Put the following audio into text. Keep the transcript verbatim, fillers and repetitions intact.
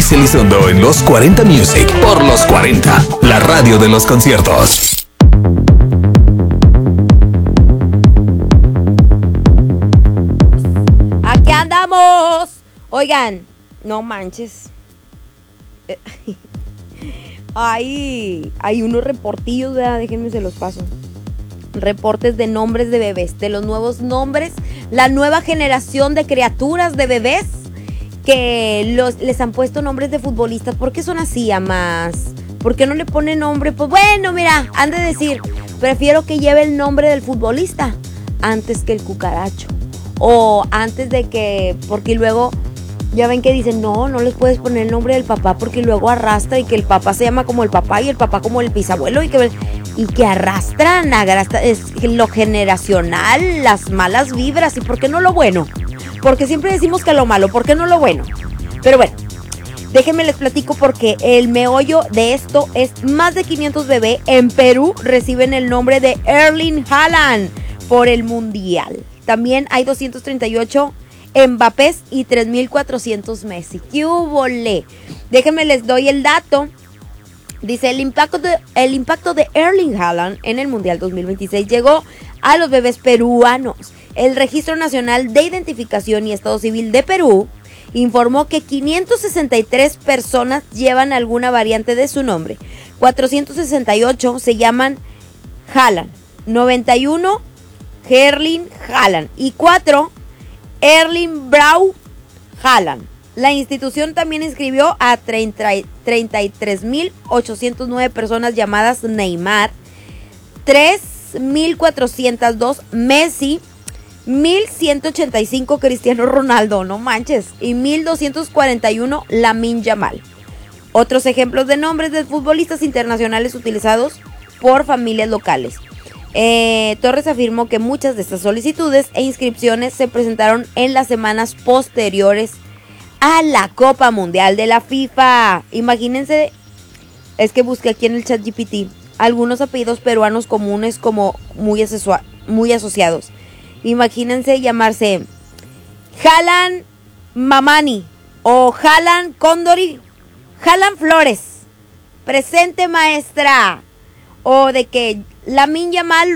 Luis Elizondo en los cuarenta Music por los cuarenta, la radio de los conciertos. Aquí andamos. Oigan, no manches. Hay, hay unos reportillos, ¿verdad? Déjenme se los paso. Reportes de nombres de bebés, de los nuevos nombres, la nueva generación de criaturas de bebés que los, les han puesto nombres de futbolistas. ¿Por qué son así, amas? ¿Por qué no le ponen nombre? Pues bueno, mira, han de decir, prefiero que lleve el nombre del futbolista antes que el cucaracho. O antes de que, porque luego, ya ven que dicen, no, no les puedes poner el nombre del papá porque luego arrastra y que el papá se llama como el papá y el papá como el bisabuelo y que, y que arrastran, arrastra, es lo generacional, las malas vibras. ¿Y por qué no lo bueno? Porque siempre decimos que lo malo, ¿por qué no lo bueno? Pero bueno, déjenme les platico porque el meollo de esto es más de quinientos bebés en Perú reciben el nombre de Erling Haaland por el Mundial. También hay doscientos treinta y ocho Mbappés y tres mil cuatrocientos Messi. ¡Qué hubole! Déjenme les doy el dato. Dice, el impacto, de, el impacto de Erling Haaland en el Mundial dos mil veintiséis llegó a los bebés peruanos. El Registro Nacional de Identificación y Estado Civil de Perú informó que quinientas sesenta y tres personas llevan alguna variante de su nombre. cuatrocientos sesenta y ocho se llaman Haaland, noventa y uno Erling Haaland y cuatro Erling Braut Haaland. La institución también inscribió a treinta y tres mil ochocientas nueve personas llamadas Neymar, tres mil cuatrocientos dos Messi, mil ciento ochenta y cinco Cristiano Ronaldo, no manches, y mil doscientos cuarenta y uno Lamine Yamal. Otros ejemplos de nombres de futbolistas internacionales utilizados por familias locales. Eh, Torres afirmó que muchas de estas solicitudes e inscripciones se presentaron en las semanas posteriores a la Copa Mundial de la FIFA. Imagínense, es que busqué aquí en el chat G P T algunos apellidos peruanos comunes como muy, asesua- muy asociados. Imagínense llamarse Haaland Mamani o Haaland Condori, Haaland Flores, presente maestra, o de que Lamine Yamal